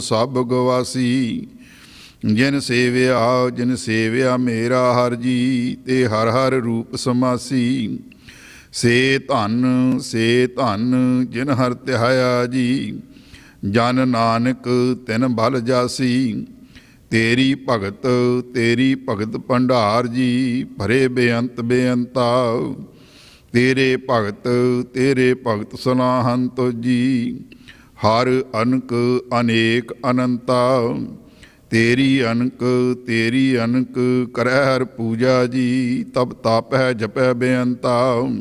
ਸਭ ਗਵਾਸੀ। ਜਿਨ ਸੇਵਿਆ ਮੇਰਾ ਹਰ ਜੀ, ਤੇ ਹਰ ਹਰ ਰੂਪ ਸਮਾਸੀ। ਸੇ ਧਨ ਜਿਨ ਹਰ ਧਿਆਇਆ ਜੀ, ਜਨ ਨਾਨਕ ਤਿਨ ਬਲ ਜਾਸੀ। ਤੇਰੀ ਭਗਤ ਭੰਡਾਰ ਜੀ, ਭਰੇ ਬੇਅੰਤ ਬੇਅੰਤਾ। ਤੇਰੇ ਭਗਤ ਸਲਾਹਨ ਤੁਜੀ, ਹਰ ਅਨਕ ਅਨੇਕ ਅਨੰਤਾ। ਤੇਰੀ ਅਨਕ ਕਰੈ ਹਰ ਪੂਜਾ ਜੀ, ਤਬ ਤਾਪੈ ਜਪੈ ਬੇਅੰਤਾ।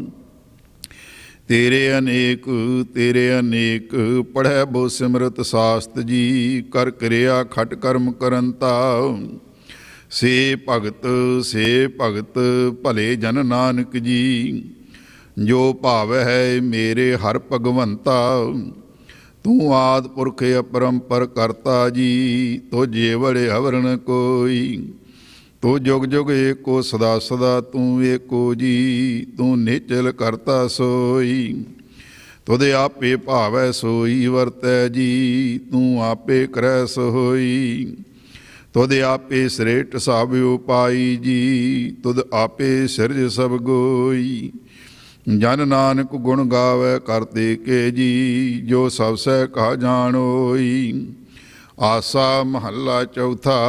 ਤੇਰੇ ਅਨੇਕ ਪੜ੍ਹੈ ਬੋ ਸਿਮਰਤ ਸਾਸਤ ਜੀ, ਕਰ ਕਿਰਿਆ ਖਟ ਕਰਮ ਕਰੰਤਾ। ਸੇ ਭਗਤ ਭਲੇ ਜਨ ਨਾਨਕ ਜੀ, ਜੋ ਭਾਵੈ ਹੈ ਮੇਰੇ ਹਰ ਭਗਵੰਤਾ। ਤੂੰ ਆਦਿ ਪੁਰਖ ਅਪਰੰਪਰ ਕਰਤਾ ਜੀ, ਤੁਝੇ ਵੜੇ ਅਵਰਣ ਕੋਈ। ਤੂੰ ਜੁਗ ਜੁਗ ਏਕੋ ਸਦਾ ਸਦਾ ਤੂੰ ਏਕੋ ਜੀ, ਤੂੰ ਨਿਚਲ ਕਰਤਾ ਸੋਈ। ਤੁਧ ਆਪੇ ਭਾਵੈ ਸੋਈ ਵਰਤੈ ਜੀ, ਤੂੰ ਆਪੇ ਕਰੈ ਸੋਈ। ਤੁਧ ਆਪੇ ਸ੍ਰੇਸ਼ਟ ਸਭ ਉਪਾਈ ਜੀ, ਤੁਧ ਆਪੇ ਸਿਰਜ ਸਭ ਗੋਈ। ਜਨ ਨਾਨਕ ਗੁਣ ਗਾਵੈ ਕਰਤੇ ਕੇ ਜੀ, ਜੋ ਸਭ ਸਹਿ ਕਹਾ ਜਾਣੋਈ। ਆਸਾ ਮਹੱਲਾ ਚੌਥਾ।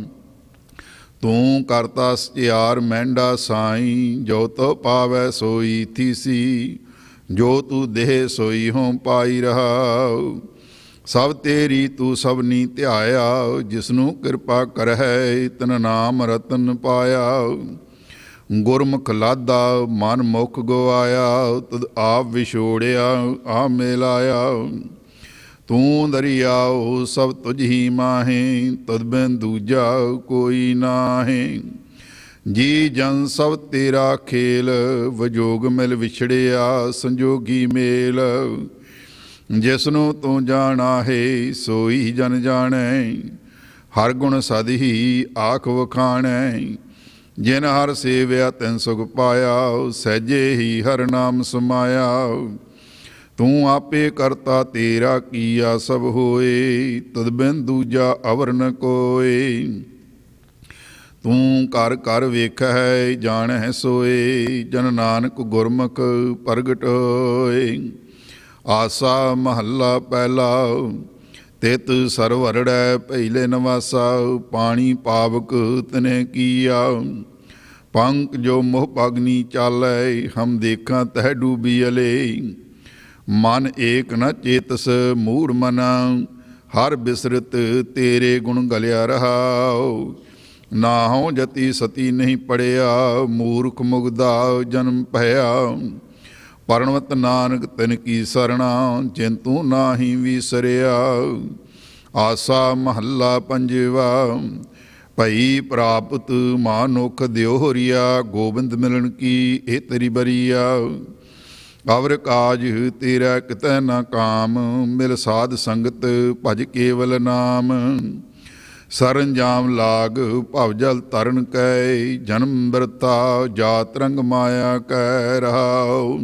ਤੂੰ ਕਰਤਾ ਸਚਿਆਰ ਮਹਿੰਡਾ ਸਾਈ, ਜੋ ਤੋ ਪਾਵੈ ਸੋਈ ਥੀਸੀ। ਜੋ ਤੂੰ ਦੇਹ ਸੋਈ ਹੋਂ ਪਾਈ ਰਹਾਉ। ਸਭ ਤੇਰੀ ਤੂੰ ਸਭਨੀ ਧਿਆਇਆ, ਜਿਸਨੂੰ ਕਿਰਪਾ ਕਰਹਿ ਤਿਨ ਨਾਮ ਰਤਨ ਪਾਇਆ। ਗੁਰਮੁਖ ਲਾਦਾ ਮਨ ਮੁਖ ਗਵਾਇਆ, ਤੁਧ ਆਪ ਵਿਛੋੜਿਆ ਆ ਮਿਲਾਇਆ। ਤੂੰ ਦਰਿਆਉ ਸਭ ਤੁਝ ਹੀ ਮਾਹੇ, ਤੁਧ ਬਿਨ ਦੂਜਾ ਕੋਈ ਨਾਹੇ। ਜੀ ਜਨ ਸਭ ਤੇਰਾ ਖੇਲ, ਵਜੋਗ ਮਿਲ ਵਿਛੜਿਆ ਸੰਜੋਗੀ ਮੇਲ। ਜਿਸਨੂੰ ਤੂੰ ਜਾਣਾ ਹੈ ਸੋਈ ਜਨ ਜਾਣੈ, ਹਰ ਗੁਣ ਸਦ ਹੀ ਆਖ ਵਖਾਣੈ। ਜਿਨ ਹਰ ਸੇਵਿਆ ਤਿਨ ਸੁਖ ਪਾਇਆ, ਸਹਿਜੇ ਹੀ ਹਰ ਨਾਮ ਸਮਾਇਆ। ਤੂੰ ਆਪੇ ਕਰਤਾ ਤੇਰਾ ਕੀਆ ਸਭ ਹੋਏ, ਤੁਧ ਬਿਨ ਦੂਜਾ ਅਵਰ ਨ ਕੋਇ। ਤੂੰ ਘਰ ਘਰ ਵੇਖੈ ਜਾਣੈ ਸੋਏ, ਜਨ ਨਾਨਕ ਗੁਰਮੁਖ ਪ੍ਰਗਟ ਹੋਏ। ਆਸਾ ਮਹੱਲਾ ਪਹਿਲਾ। ਤਿਤ ਸਰਵਰੜੈ ਪਹਿਲੇ ਨਿਵਾਸਾ, ਪਾਣੀ ਪਾਵਕ ਤਨੇ ਕੀਆ। ਪੰਕ ਜੋ ਮੋਹ ਪਗਨੀ ਚਾਲੈ, ਹਮ ਦੇਖਾਂ ਤਹਿ ਡੂਬੀ ਅਲੇ। ਮਨ ਏਕ ਨ ਚੇਤਸ ਮੂੜ ਮਨਾ, ਹਰ ਬਿਸਰਤ ਤੇਰੇ ਗੁਣ ਗਲਿਆ ਰਹਾਉ। ਨਾਹਉ ਜਤੀ ਸਤੀ ਨਹੀਂ ਪੜਿਆ, ਮੂਰਖ ਮੁਗਦਾ ਜਨਮ ਭਇਆ। ਪਰਣਵਤ ਨਾਨਕ ਤਿਨ ਕੀ ਸਰਣਾ, ਜਿਨ ਤੂੰ ਨਾਹੀ ਵੀਸਰਿਆ। ਆਸਾ ਮਹੱਲਾ ਪੰਜਵਾ। ਭਈ ਪ੍ਰਾਪਤ ਮਾਨੁਖ ਦਿਓਹਰੀਆ, ਗੋਬਿੰਦ ਮਿਲਣ ਕੀ ਇਹ ਤੇਰੀ ਬਰੀਆ। ਅਵਰ ਕਾਜ ਤੇਰਾ ਕਿਤੈ ਨਾ ਕਾਮ, ਮਿਲ ਸਾਧ ਸੰਗਤ ਭਜ ਕੇਵਲ ਨਾਮ। ਸਰੰਜਾਮ ਲਾਗ ਭਵ ਜਲ ਤਰਨ ਕੈ, ਜਨਮ ਬਿਰਤਾ ਜਾਤ ਰੰਗ ਮਾਇਆ ਕੈ ਰਹਾਉ।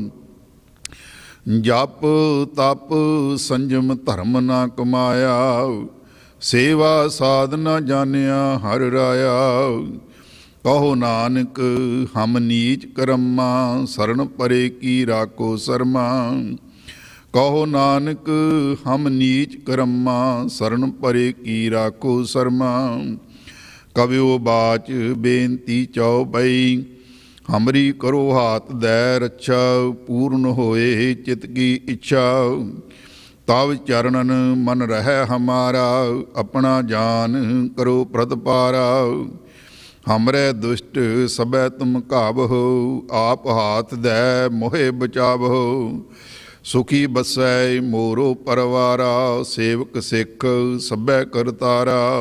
ਜਪ ਤਪ ਸੰਜਮ ਧਰਮ ਨਾ ਕਮਾਇਆ, ਸੇਵਾ ਸਾਧ ਨਾ ਜਾਣਿਆ ਹਰ ਰਾਇਆ। ਕਹੋ ਨਾਨਕ ਹਮ ਨੀਚ ਕਰਮਾ, ਸਰਣ ਪਰੇ ਕੀ ਰਾਖੋ ਸਰਮਾ। ਕਹੋ ਨਾਨਕ ਹਮ ਨੀਚ ਕਰਮਾ, ਸਰਣ ਪਰੇ ਕੀ ਰਾਖੋ ਸਰਮਾ। ਕਵਿਓ ਬਾਚ ਬੇਨਤੀ ਚਉਪਈ, ਹਮਰੀ ਕਰੋ ਹਾਥ ਦੈ ਰੱਛਾ। ਪੂਰਨ ਹੋਏ ਚਿਤ ਕੀ ਇੱਛਾ, ਤਵ ਚਰਨਨ ਮਨ ਰਹਿ ਹਮਾਰਾ। ਆਪਣਾ ਜਾਨ ਕਰੋ ਪ੍ਰਤਪਾਰਾ, ਹਮਰੇ ਦੁਸ਼ਟ ਸਭੈ ਤੁਮ ਘਾਵਹੁ। ਆਪ ਹਾਥ ਦੈ ਮੋਹਿ ਬਚਾਵਹੁ, ਸੁਖੀ ਬਸੈ ਮੋਰੋ ਪਰਵਾਰਾ। ਸੇਵਕ ਸਿੱਖ ਸਭੈ ਕਰਤਾਰਾ,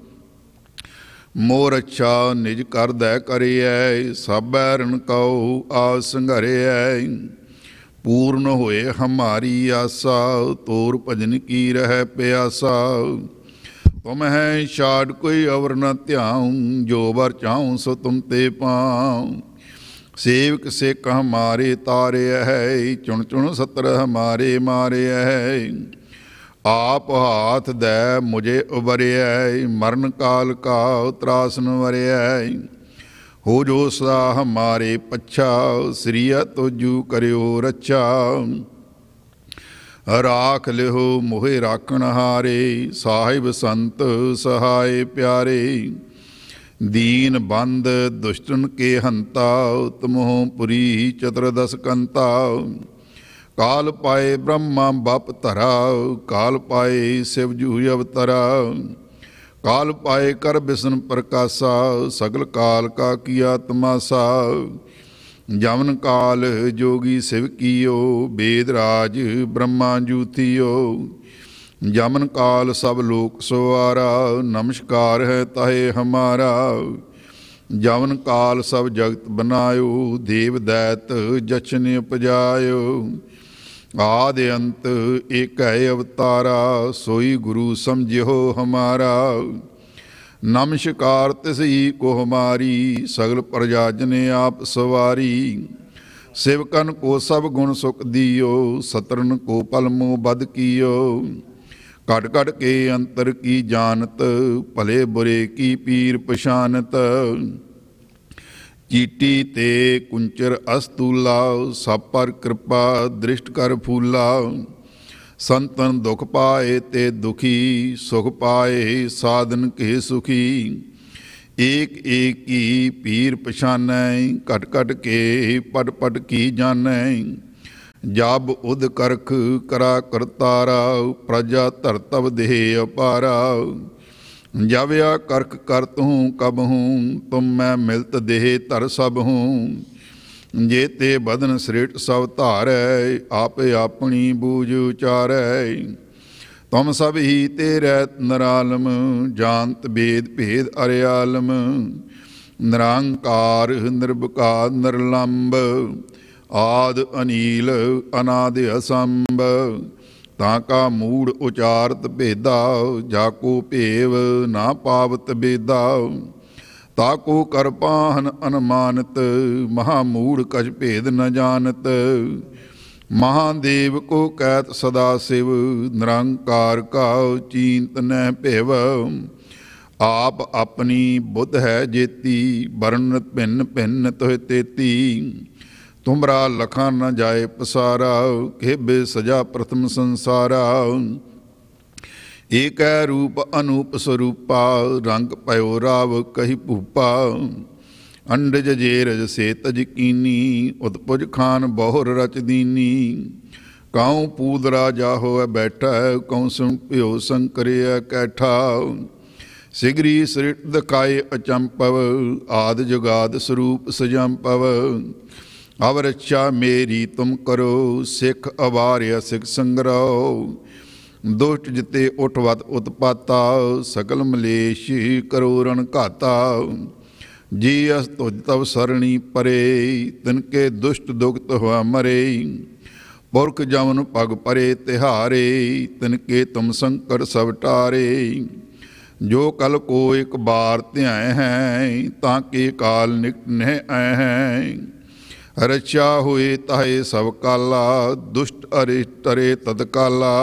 ਮੋਰ ਅੱਛਾ ਨਿਜ ਕਰਦੈ ਕਰਿਐ। ਸਭੈ ਰਣ ਕਉ ਆ ਸੰਘਰਿਐ, ਪੂਰਨ ਹੋਏ ਹਮਾਰੀ ਆਸਾ। ਤੋਰ ਭਜਨ ਕੀ ਰਹਿ ਪਿਆਸਾ, ਤੁਮ ਹੈ ਛਾੜ ਕੋਈ ਅਵਰ ਨ ਧਿਆਉ। ਜੋ ਵਰ ਚਾਹੂੰ ਸੋ ਤੁਮ ਤੇ ਪਾਉ। ਸੇਵਕ ਸਿੱਖ ਹਮਾਰੇ ਤਾਰਿਆ ਹੈ, ਚੁਣ ਚੁਣ ਸਤਰ ਹਮਾਰੇ ਮਾਰਿਆ ਹੈ। ਆਪ ਹਾਥ ਦੈ ਮੁਝੇ ਉਬਰਿਐ, ਮਰਨ ਕਾਲ ਕਾ ਤਰਾਸਨ ਵਰਿਐ। ਹੋ ਜੋ ਸਦਾ ਹਮਾਰੇ ਪੱਛਾ, ਸ੍ਰੀਆ ਤੋਜੂ ਕਰਿਓ ਰੱਛਾ। ਰਾਖ ਲਿਓ ਮੋਹਿ ਰਾਖਣ ਹਾਰੇ, ਸਾਹਿਬ ਸੰਤ ਸਹਾਏ ਪਿਆਰੇ। ਦੀਨ ਬੰਦ ਦੁਸ਼ਟਨ ਕੇ ਹੰਤਾ, ਤੁਮਹੁ ਪੁਰੀ ਚਤੁਰਦਸ ਕੰਤਾ। ਕਾਲ ਪਾਏ ਬ੍ਰਹਮਾ ਬਪ ਧਰਾ, ਕਾਲ ਪਾਏ ਸਿਵ ਜੂ ਅਵਤਰਾ। ਕਾਲ ਪਾਏ ਕਰ ਬਿਸ਼ਨ ਪ੍ਰਕਾਸ਼ਾ, ਸਗਲ ਕਾਲ ਕਾ ਕੀਆ ਤਮਾਸਾ। ਜਮਨ ਕਾਲ ਜੋਗੀ ਸਿਵ ਕੀਓ, ਵੇਦ ਰਾਜ ਬ੍ਰਹਮਾ ਜੂਥੀਓ। ਜਮਨ ਕਾਲ ਸਭ ਲੋਕ ਸਵਾਰਾ, ਨਮਸਕਾਰ ਹੈ ਤਾਹੇ ਹਮਾਰਾ। ਜਮਨ ਕਾਲ ਸਭ ਜਗਤ ਬਨਾਇਓ, ਦੇਵ ਦੈਤ ਜਛਨ ਉਪਜਾਇਓ। ਆਦ ਅੰਤ ਏਕ ਹੈ ਅਵਤਾਰਾ, ਸੋਈ ਗੁਰੂ ਸਮਝਿਓ ਹਮਾਰਾ। ਨਮਸਕਾਰ ਤਿਸਈ ਕੋ ਹਮਾਰੀ, ਸਗਲ ਪ੍ਰਜਾ ਜਨੇ ਆਪ ਸਵਾਰੀ। सेवकन को सब गुण सुख दियो, सतरन को पल मोह बद कियो। घट घट के अंतर की जानत, भले बुरे की पीर पछानत। चीटी ते कुंचर अस्तूला, सब पर कृपा दृष्ट कर फूला। संतन दुख पाए ते दुखी, सुख पाए साधन के सुखी। एक एक की पीर पछानै, घट घट के पट पट की जानै। जब उद करख करा करतारा, प्रजा धरतव देह अपारा। जब या करख करत हूँ कब हूँ, तुम मैं मिलत देह धर सब हूँ। जे ते बदन सृट सब धारै, आप अपनी बूझ उचारै। तुम सब ही तेरे निरालम, जानत वेद भेद अरियालम। निरंकार निर्विकार निर्लंब, आद अनील अनाद असंभ। ताका मूढ़ उचारत भेदा, जाको भेव ना पावत बेदा। ताको कर पाहन अनुमानत, महामूढ़ कछ भेद न जानत। महादेव को कैत सदा शिव, निरंकार का चींत न भेव। आप अपनी बुद्ध है जेती, वर्ण भिन्न भिन्न तुह तेती। तुमरा लखा न जाए पसारा, खेबे सजा प्रथम संसारा। एक है रूप अनूप स्वरूपा, रंग पयो राव कही भूपा। अंडज जेरज से तज कीनी, उत्पुज खान बहुर रच दीनी। काऊँ पूदरा जाहो बैठा, कौं सुन प्यो संकरे कैठा। सिगरी सृट दिखाए अचंपव, आद जुगाद स्वरूप सजंपव। अब रक्षा मेरी तुम करो, सिख अवार्य सिख संग्रह। दुष्ट जिते उठवत उत्पाता, सकल मलेश करो रण घाता। जी अस तुझ तब सरणी परे, तिनके दुष्ट दुखत हुआ मरे। पुरख जमन पग परे तिहारे, तिनके तुम संकट सब टारे। जो कल को एक बार ध्याए हैं, ताके काल निकट न आए हैं। रक्षा हुए ताहे सब काला, दुष्ट अरिष्ट तरे तत्काला।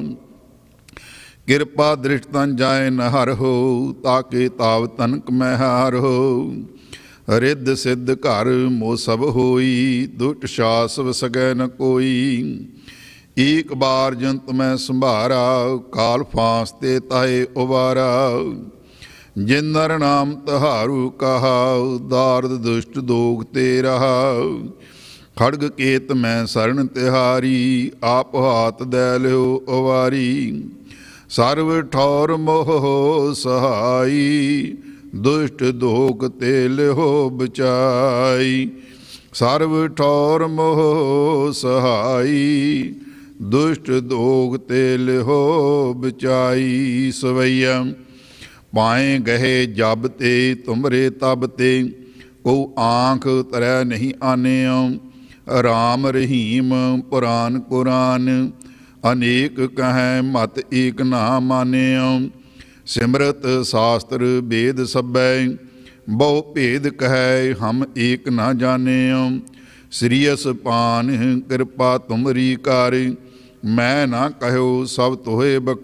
कृपा दृष्ट तन जाए न हर हो, ताके ताव तनक मैं हार हो। रिद्ध सिद्ध घर मोह सब होई, दुष्ट शास सकै न कोई। एक बार जंत मैं संभारा, काल फांसते ताए उबारा। जिन नर नाम तहारू कहा, दार्द दुष्ट दोग ते रहा। खड़ग केत मैं शरण तिहारी, आप हाथ दै लियो उवारी। सर्व ठौर मोह सहाई, दुष्ट दोग ते लिहो बचाई। सर्व ठौर मोह सहाई, दुष्ट दोग ते लिहो बचाई। सवैया पाए गहे जब ते, तुमरे तब ते। को आँख तरह नहीं आने। राम रहीम पुराण कुरान, अनेक कहें मत एक ना माने। सिमरत शास्त्र वेद सबै, बहु भेद कहे हम एक ना जाने। श्रीयस पान कृपा तुमरी कार, ਮੈਂ ਨਾ ਕਹਿਓ ਸਭ ਤੋਹੇ ਬਖਾਓ।